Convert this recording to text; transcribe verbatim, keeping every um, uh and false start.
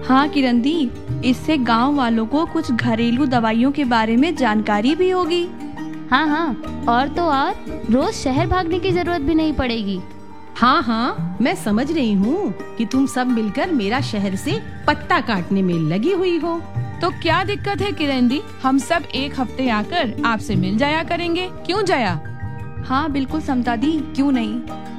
हाँ किरण दी, इससे गांव वालों को कुछ घरेलू दवाइयों के बारे में जानकारी भी होगी। हाँ हाँ, और तो और रोज शहर भागने की जरूरत भी नहीं पड़ेगी। हाँ हाँ, मैं समझ रही हूँ कि तुम सब मिलकर मेरा शहर से पत्ता काटने में लगी हुई हो। तो क्या दिक्कत है किरण दी, हम सब एक हफ्ते आकर आपसे मिल जाया करेंगे, क्यों जया? हाँ बिल्कुल समता दी, क्यों नहीं।